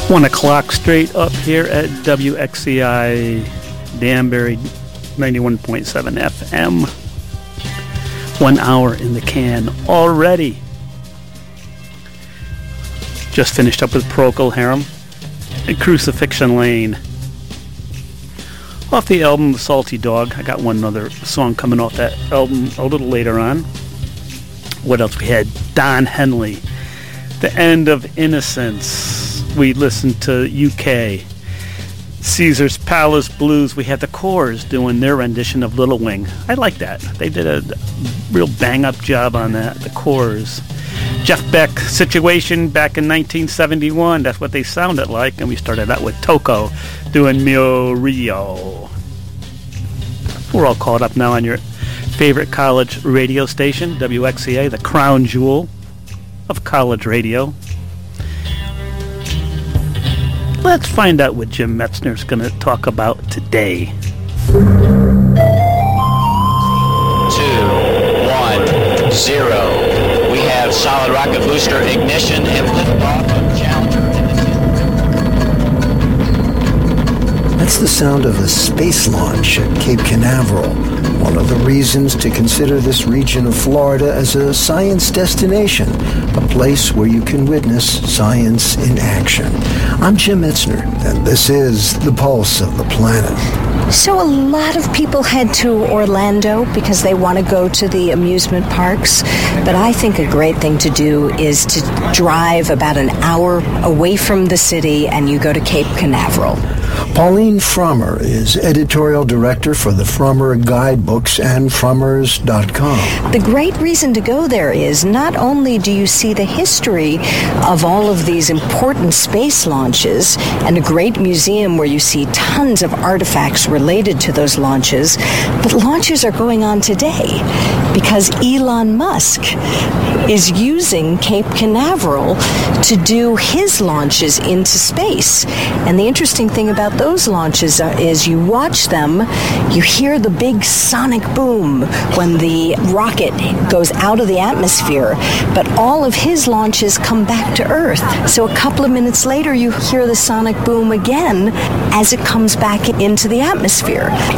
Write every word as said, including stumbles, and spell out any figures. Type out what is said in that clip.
One o'clock straight up here at W X C I Danbury ninety-one point seven F M. One hour in the can already. Just finished up with Procol Harum and Crucifixion Lane. Off the album Salty Dog. I got one other song coming off that album a little later on. What else we had? Don Henley. The End of Innocence. We listened to U K. Caesar's Palace Blues. We had the Corrs doing their rendition of Little Wing. I like that. They did a real bang-up job on that, the Corrs. Jeff Beck, Situation, back in nineteen seventy-one. That's what they sounded like. And we started out with Toko doing Mio Rio. We're all caught up now on your favorite college radio station, W X C A, the crown jewel of college radio. Let's find out what Jim Metzner's going to talk about today. Two, one, zero. We have solid rocket booster ignition and liftoff of Challenger. That's the sound of a space launch at Cape Canaveral. One of the reasons to consider this region of Florida as a science destination, a place where you can witness science in action. I'm Jim Metzner, and this is The Pulse of the Planet. So a lot of people head to Orlando because they want to go to the amusement parks, but I think a great thing to do is to drive about an hour away from the city and you go to Cape Canaveral. Pauline Frommer is editorial director for the Frommer Guidebooks and Frommers dot com. The great reason to go there is not only do you see the history of all of these important space launches and a great museum where you see tons of artifacts related to those launches, but launches are going on today because Elon Musk is using Cape Canaveral to do his launches into space. And the interesting thing about those launches are, is you watch them, you hear the big sonic boom when the rocket goes out of the atmosphere, but all of his launches come back to Earth. So a couple of minutes later, you hear the sonic boom again as it comes back into the atmosphere.